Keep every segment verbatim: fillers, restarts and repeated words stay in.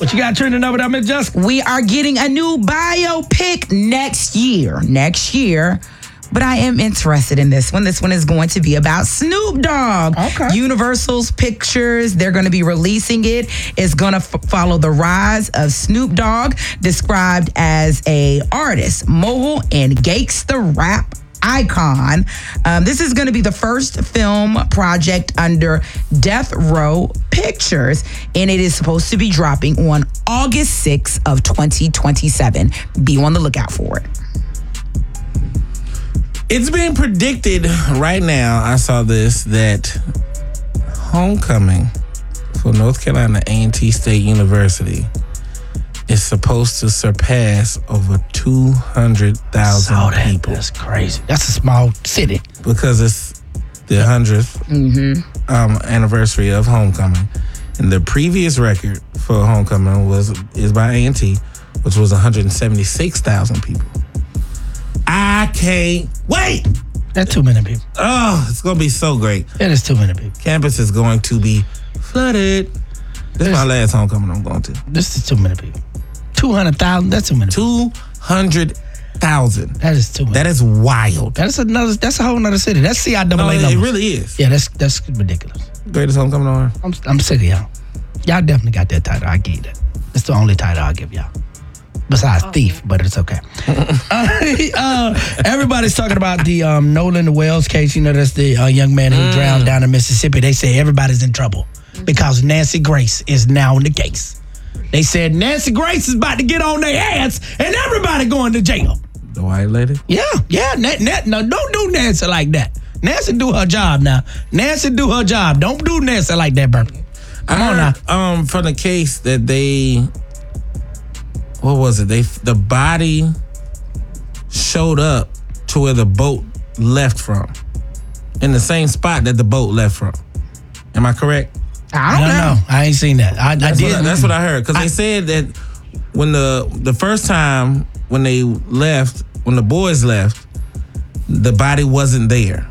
What you got trending over there, Miss Jessica? We are getting a new biopic next year. Next year. But I am interested in this one. This one is going to be about Snoop Dogg. Okay. Universal's Pictures, they're going to be releasing it. It's going to f- follow the rise of Snoop Dogg, described as a artist, mogul, and gangsta rap icon. Um, this is going to be the first film project under Death Row Pictures, and it is supposed to be dropping on August sixth of twenty twenty-seven. Be on the lookout for it. It's being predicted right now, I saw this, that homecoming for North Carolina A and T State University is supposed to surpass over two hundred thousand people. That's crazy. That's a small city. Because it's the hundredth Mm-hmm. um, anniversary of homecoming. And the previous record for homecoming was is by A and T, which was one hundred seventy-six thousand people. I can't wait. That's too many people. Oh, it's going to be so great. That is too many people. Campus is going to be flooded. This is my last homecoming I'm going to. This is too many people. two hundred thousand, that's too many people. two hundred thousand. That is too many. That is wild. That's another. That's a whole nother city. That's C I A A No, numbers. it really is. Yeah, that's that's ridiculous. Greatest homecoming on earth. I'm I'm sick of y'all. Y'all definitely got that title. I give you that. It's the only title I'll give y'all. Besides thief, but it's okay. uh, everybody's talking about the um, Nolan Wells case. You know, that's the uh, young man who mm. drowned down in Mississippi. They say everybody's in trouble because Nancy Grace is now in the case. They said Nancy Grace is about to get on their ass and everybody going to jail. The white lady? Yeah, yeah. Nat, Nat, no, don't do Nancy like that. Nancy do her job now. Nancy do her job. Don't do Nancy like that, Burpee. Come I on heard, now. Um, from the case that they... What was it? They the body showed up to where the boat left from, in the same spot that the boat left from. Am I correct? I don't, I don't know. know. I ain't seen that. I, that's I did. What I, that's what I heard. Because they said that when the the first time when they left, when the boys left, the body wasn't there.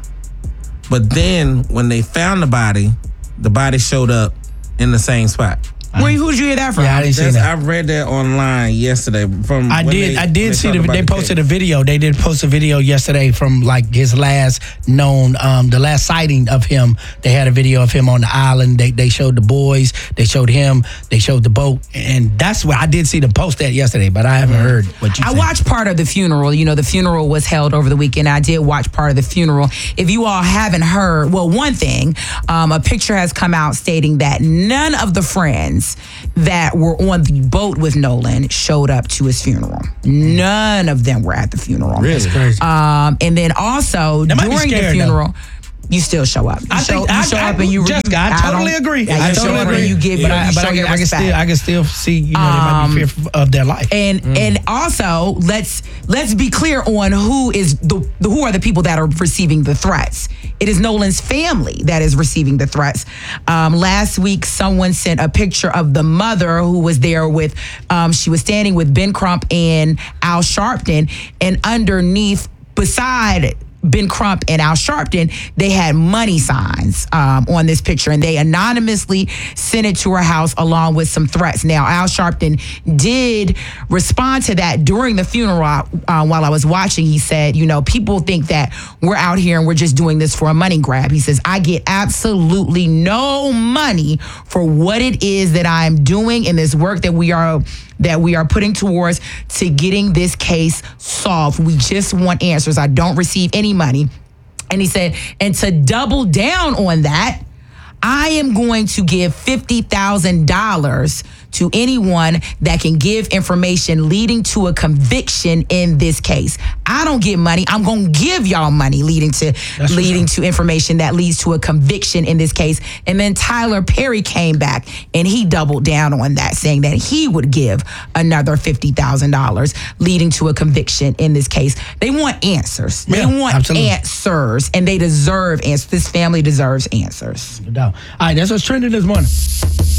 But then when they found the body, the body showed up in the same spot. Where who'd you hear that from? Yeah, I didn't see that. I read that online yesterday. From I did. They, I did see the. They the posted case. a video. They did post a video yesterday from like his last known, um, the last sighting of him. They had a video of him on the island. They they showed the boys. They showed him. They showed the boat, and that's where I did see them post that yesterday. But I haven't heard what you. I said. watched part of the funeral. You know, the funeral was held over the weekend. I did watch part of the funeral. If you all haven't heard, well, one thing, um, a picture has come out stating that none of the friends that were on the boat with Nolan showed up to his funeral. None of them were at the funeral. Really? That's crazy. Um, and then also That might be during scary, the funeral, you still show up. You I show, think you I, show I, up and you. Jessica, I, I totally don't- agree. Yeah, I you totally show up agree. and you give. but you I, but show I, your can, I can respect. still, I can still see. You know, they might be fearful of their life. And Mm. and also let's let's be clear on who is the, the who are the people that are receiving the threats. It is Nolan's family that is receiving the threats. Um, last week, someone sent a picture of the mother who was there with. Um, she was standing with Ben Crump and Al Sharpton, and underneath, beside Ben Crump and Al Sharpton, they had money signs um, on this picture, and they anonymously sent it to her house along with some threats. Now, Al Sharpton did respond to that during the funeral uh, while I was watching. He said, you know, people think that we're out here and we're just doing this for a money grab. He says, I get absolutely no money for what it is that I'm doing in this work that we are that we are putting towards to getting this case solved. We just want answers. I don't receive any money. And he said, and to double down on that, I am going to give fifty thousand dollars to anyone that can give information leading to a conviction in this case. I don't get money. I'm going to give y'all money leading to That's leading to information that leads to a conviction in this case. And then Tyler Perry came back and he doubled down on that, saying that he would give another fifty thousand dollars leading to a conviction in this case. They want answers. Yeah, they want absolutely. answers, and they deserve answers. This family deserves answers. No doubt. All right, that's what's trending this morning.